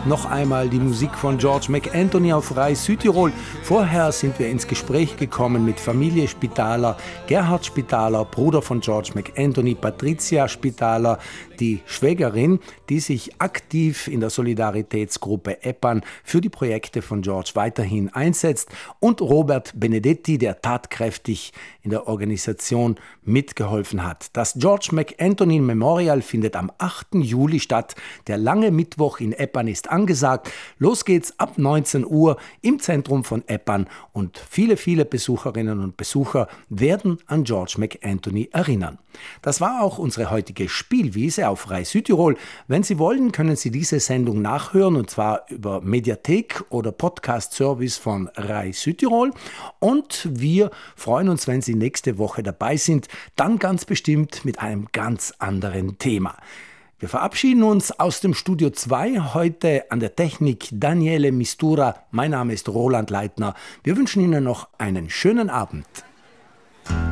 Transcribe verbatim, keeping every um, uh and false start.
noch einmal die Musik von George McAnthony auf Rai Südtirol. Vorher sind wir ins Gespräch gekommen mit Familie Spitaler, Gerhard Spitaler, Bruder von George McAnthony, Patricia Spitaler, die Schwägerin, die sich aktiv in der Solidaritätsgruppe EPAN für die Projekte von George weiterhin einsetzt, und Robert Benedetti, der tatkräftig in der Organisation mitgeholfen hat. Das George McAnthony Memorial findet am achten Juli statt. Der lange Mittwoch in EPAN ist angesagt. Los geht's ab neunzehn Uhr im Zentrum von EPAN, und viele, viele Besucherinnen und Besucher werden an George McAnthony erinnern. Das war auch unsere heutige Spielwiese auf Rai Südtirol. Wenn Sie wollen, können Sie diese Sendung nachhören, und zwar über Mediathek oder Podcast-Service von Rai Südtirol. Und wir freuen uns, wenn Sie nächste Woche dabei sind, dann ganz bestimmt mit einem ganz anderen Thema. Wir verabschieden uns aus dem Studio zwei, heute an der Technik Daniele Mistura. Mein Name ist Roland Leitner. Wir wünschen Ihnen noch einen schönen Abend.